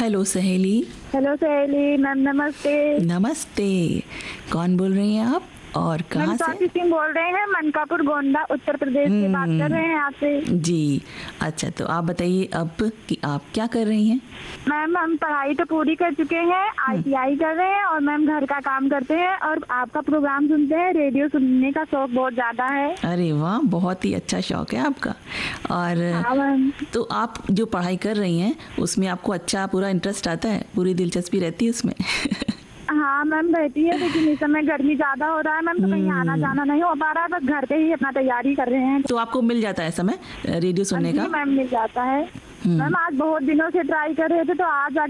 Hello सहेली। Hello सहेली ma'am, नमस्ते। नमस्ते। कौन बोल रही हैं आप और कहाँ मैम से? स्वाति सिंह बोल रहे हैं, मनकापुर गोंडा उत्तर प्रदेश से बात कर रहे हैं आपसे। जी अच्छा, तो आप बताइए अब कि आप क्या कर रही हैं? मैम हम पढ़ाई तो पूरी कर चुके हैं, ITI कर रहे हैं और मैम घर का काम करते हैं और आपका प्रोग्राम सुनते हैं। रेडियो सुनने का शौक बहुत ज्यादा है। अरे वाह, बहुत ही अच्छा शौक है आपका। और हाँ मैम। तो आप जो पढ़ाई कर रही हैं उसमें आपको अच्छा पूरा इंटरेस्ट आता है, पूरी दिलचस्पी रहती है उसमें? हाँ मैम रहती है, लेकिन इस समय गर्मी ज्यादा हो रहा है मैम, तो कहीं आना जाना नहीं हो पा रहा है, बस घर पे ही अपना तैयारी कर रहे हैं। तो आपको मिल जाता है समय रेडियो सुनने का? जी मैम मिल जाता है। मैम आज बहुत दिनों से ट्राई कर रहे थे, तो आज